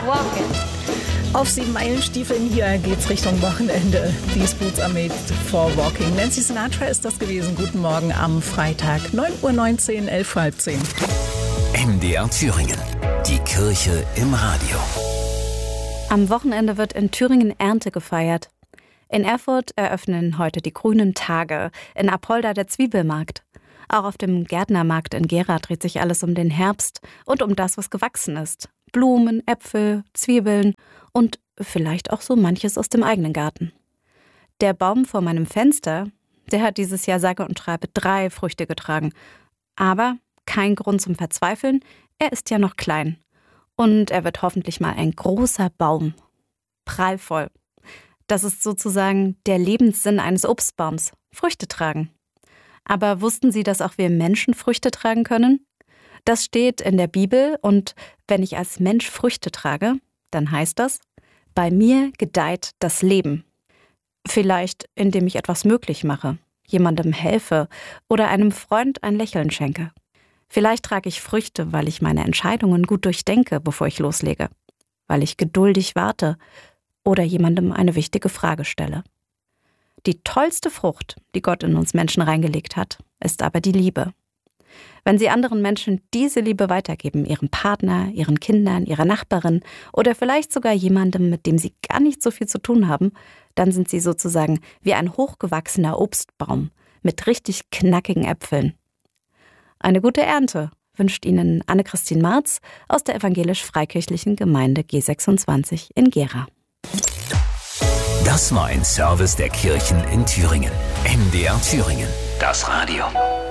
walking. Auf 7 Meilenstiefeln hier geht's Richtung Wochenende. These boots are made for walking. Nancy Sinatra ist das gewesen. Guten Morgen am Freitag, 9:19 Uhr, 11:30. MDR Thüringen. Die Kirche im Radio. Am Wochenende wird in Thüringen Ernte gefeiert. In Erfurt eröffnen heute die Grünen Tage, in Apolda der Zwiebelmarkt. Auch auf dem Gärtnermarkt in Gera dreht sich alles um den Herbst und um das, was gewachsen ist. Blumen, Äpfel, Zwiebeln und vielleicht auch so manches aus dem eigenen Garten. Der Baum vor meinem Fenster, der hat dieses Jahr sage und schreibe 3 Früchte getragen. Aber kein Grund zum Verzweifeln, er ist ja noch klein. Und er wird hoffentlich mal ein großer Baum. Prallvoll. Das ist sozusagen der Lebenssinn eines Obstbaums. Früchte tragen. Aber wussten Sie, dass auch wir Menschen Früchte tragen können? Das steht in der Bibel und wenn ich als Mensch Früchte trage, dann heißt das, bei mir gedeiht das Leben. Vielleicht, indem ich etwas möglich mache, jemandem helfe oder einem Freund ein Lächeln schenke. Vielleicht trage ich Früchte, weil ich meine Entscheidungen gut durchdenke, bevor ich loslege, weil ich geduldig warte oder jemandem eine wichtige Frage stelle. Die tollste Frucht, die Gott in uns Menschen reingelegt hat, ist aber die Liebe. Wenn Sie anderen Menschen diese Liebe weitergeben, Ihrem Partner, Ihren Kindern, Ihrer Nachbarin oder vielleicht sogar jemandem, mit dem Sie gar nicht so viel zu tun haben, dann sind Sie sozusagen wie ein hochgewachsener Obstbaum mit richtig knackigen Äpfeln. Eine gute Ernte wünscht Ihnen Anne-Christine Marz aus der evangelisch-freikirchlichen Gemeinde G26 in Gera. Das war ein Service der Kirchen in Thüringen. MDR Thüringen. Das Radio.